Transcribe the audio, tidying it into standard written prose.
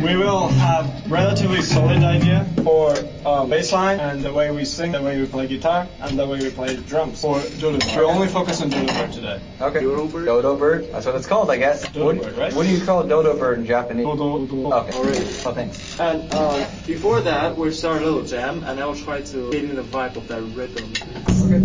We will have relatively solid idea for bass line and the way we sing, the way we play guitar, and the way we play drums. For Dodo Bird. We'll only focus on Dodo Bird today. Okay. Dodo Bird? That's what it's called, I guess. Dodo Bird, right? What do you call Dodo Bird in Japanese? Dodo. Okay. Already. Oh, thanks. And before that, we'll start a little jam, and I'll try to get in the vibe of that rhythm. Okay.